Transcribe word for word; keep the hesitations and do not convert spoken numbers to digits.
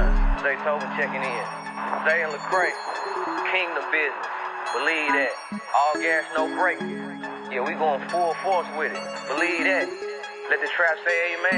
Yeah, Zay Tobin checking in. Zay and Lecrae, kingdom business. Believe that. All gas, no brakes. Yeah, we going full force with it. Believe that. Let the trap say amen.